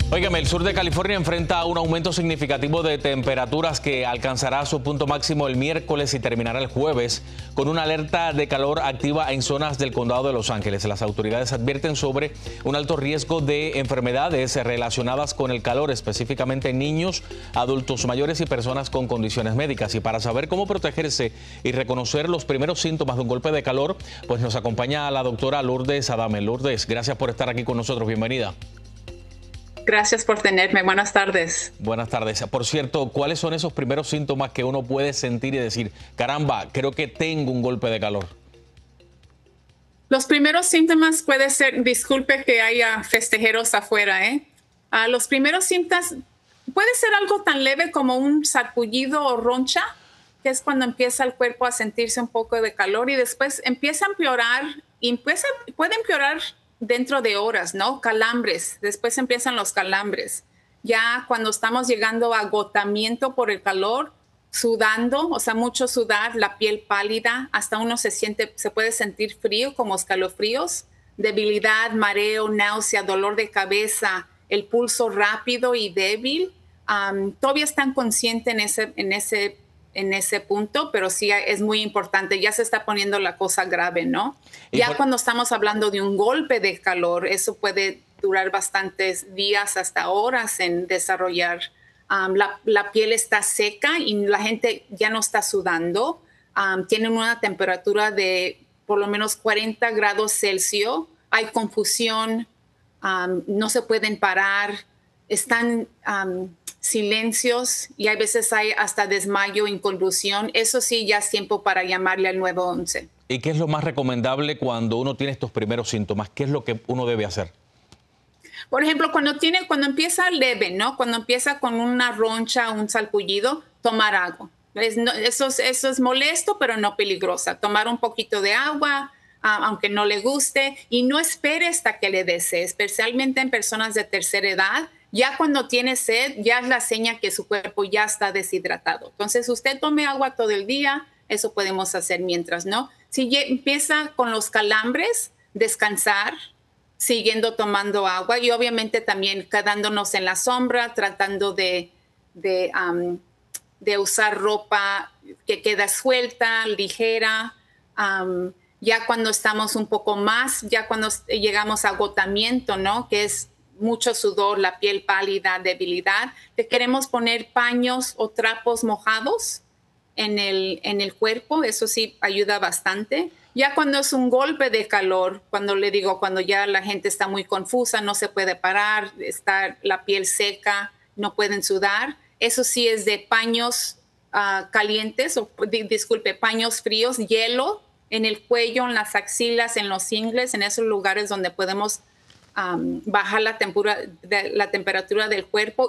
Óigame, el sur de California enfrenta un aumento significativo de temperaturas que alcanzará su punto máximo el miércoles y terminará el jueves con una alerta de calor activa en zonas del condado de Los Ángeles. Las autoridades advierten sobre un alto riesgo de enfermedades relacionadas con el calor, específicamente en niños, adultos mayores y personas con condiciones médicas. Y para saber cómo protegerse y reconocer los primeros síntomas de un golpe de calor, pues nos acompaña la doctora Lourdes Adame. Lourdes, gracias por estar aquí con nosotros. Bienvenida. Gracias por tenerme. Buenas tardes. Buenas tardes. Por cierto, ¿cuáles son esos primeros síntomas que uno puede sentir y decir, caramba, creo que tengo un golpe de calor? Los primeros síntomas puede ser, disculpe que haya festejeros afuera, los primeros síntomas puede ser algo tan leve como un sarpullido o roncha, que es cuando empieza el cuerpo a sentirse un poco de calor y después empieza a empeorar y puede empeorar dentro de horas, ¿no? Calambres, después empiezan los calambres. Ya cuando estamos llegando a agotamiento por el calor, sudando, o sea, mucho sudar, la piel pálida, hasta uno se puede sentir frío, como escalofríos, debilidad, mareo, náusea, dolor de cabeza, el pulso rápido y débil. Todavía están conscientes en ese punto, pero sí es muy importante. Ya se está poniendo la cosa grave, ¿no? Ya cuando estamos hablando de un golpe de calor, eso puede durar bastantes días hasta horas en desarrollar. La piel está seca y la gente ya no está sudando. Tienen una temperatura de por lo menos 40 grados Celsius. Hay confusión, no se pueden parar, están silencios y a veces hay hasta desmayo, inconvulsión. Eso sí, ya es tiempo para llamarle al 911. ¿Y qué es lo más recomendable cuando uno tiene estos primeros síntomas? ¿Qué es lo que uno debe hacer? Por ejemplo, cuando empieza leve, ¿no? Cuando empieza con una roncha, un salpullido, tomar agua. Eso es molesto, pero no peligrosa. Tomar un poquito de agua, aunque no le guste, y no espere hasta que le dé sed, especialmente en personas de tercera edad. Ya cuando tiene sed, ya es la señal que su cuerpo ya está deshidratado. Entonces, usted tome agua todo el día, eso podemos hacer mientras, ¿no? Si empieza con los calambres, descansar, siguiendo tomando agua y obviamente también quedándonos en la sombra, tratando de usar ropa que queda suelta, ligera. Ya cuando estamos un poco más, ya cuando llegamos a agotamiento, ¿no? Que es mucho sudor, la piel pálida, debilidad, le queremos poner paños o trapos mojados en el cuerpo, eso sí ayuda bastante. Ya cuando es un golpe de calor, cuando ya la gente está muy confusa, no se puede parar, está la piel seca, no pueden sudar, eso sí es de paños calientes, paños fríos, hielo en el cuello, en las axilas, en los ingles, en esos lugares donde podemos bajar la temperatura del cuerpo